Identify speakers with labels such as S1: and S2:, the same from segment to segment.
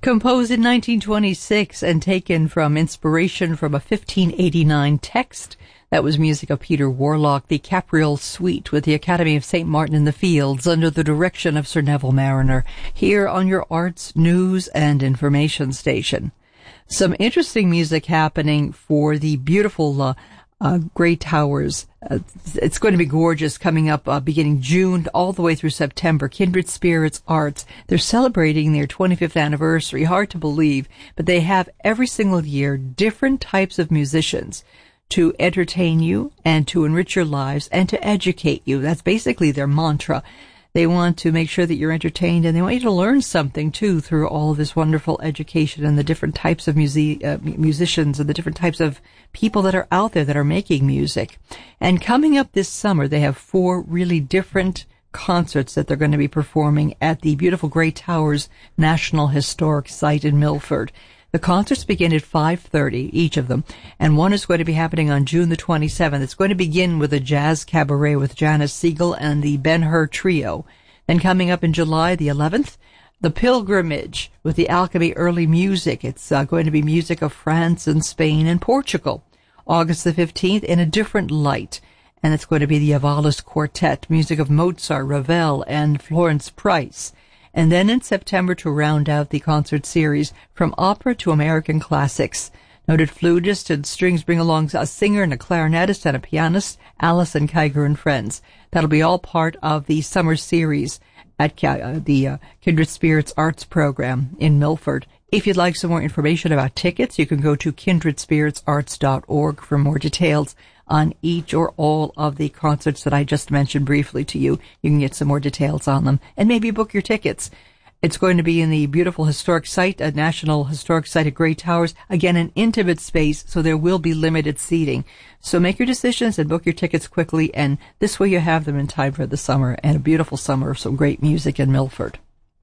S1: Composed in 1926 and taken from inspiration from a 1589 text. That was music of Peter Warlock, the Capriol Suite with the Academy of St. Martin in the Fields under the direction of Sir Neville Marriner, here on your arts, news, and information station. Some interesting music happening for the beautiful Grey Towers. It's going to be gorgeous coming up beginning June all the way through September. Kindred Spirits Arts. They're celebrating their 25th anniversary. Hard to believe, but they have every single year different types of musicians to entertain you and to enrich your lives and to educate you. That's basically their mantra. They want to make sure that you're entertained, and they want you to learn something, too, through all of this wonderful education and the different types of musicians and the different types of people that are out there that are making music. And coming up this summer, they have 4 really different concerts that they're going to be performing at the beautiful Grey Towers National Historic Site in Milford. The concerts begin at 5:30, each of them, and one is going to be happening on June the 27th. It's going to begin with a jazz cabaret with Janice Siegel and the Ben-Hur Trio. Then coming up in July the 11th, the Pilgrimage with the Alchemy Early Music. It's going to be music of France and Spain and Portugal. August the 15th, In a Different Light, and it's going to be the Avalos Quartet, music of Mozart, Ravel, and Florence Price. And then in September, to round out the concert series, From Opera to American Classics. Noted flutist and strings bring along a singer and a clarinetist and a pianist, Alison Kiger and Friends. That'll be all part of the summer series at the Kindred Spirits Arts Program in Milford. If you'd like some more information about tickets, you can go to kindredspiritsarts.org for more details on each or all of the concerts that I just mentioned briefly to you. You can get some more details on them and maybe book your tickets. It's going to be in the beautiful historic site, a National Historic Site at Grey Towers. Again, an intimate space, so there will be limited seating. So make your decisions and book your tickets quickly, and this way you have them in time for the summer, and a beautiful summer of some great music in Milford.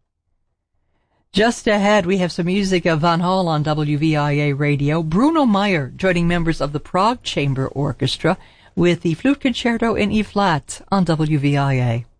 S1: Just ahead, we have some music of Van Hall on WVIA Radio. Bruno Meyer joining members of the Prague Chamber Orchestra with the Flute Concerto in E-flat on WVIA.